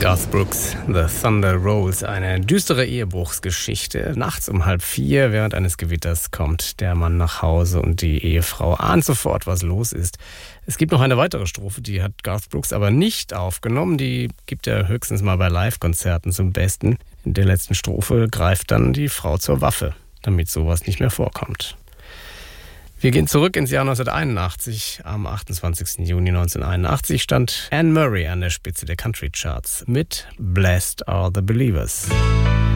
Garth Brooks, The Thunder Rolls, eine düstere Ehebruchsgeschichte. Nachts um 3:30, während eines Gewitters, kommt der Mann nach Hause und die Ehefrau ahnt sofort, was los ist. Es gibt noch eine weitere Strophe, die hat Garth Brooks aber nicht aufgenommen. Die gibt er höchstens mal bei Live-Konzerten zum Besten. In der letzten Strophe greift dann die Frau zur Waffe, damit sowas nicht mehr vorkommt. Wir gehen zurück ins Jahr 1981. Am 28. Juni 1981 stand Anne Murray an der Spitze der Country Charts mit Blessed Are the Believers.